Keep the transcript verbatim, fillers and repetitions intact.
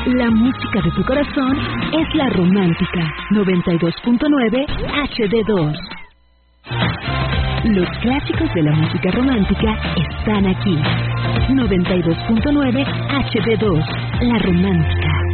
La música de tu corazón es la romántica. noventa y dos punto nueve H D dos. Los clásicos de la música romántica están aquí. noventa y dos punto nueve H D dos. La romántica.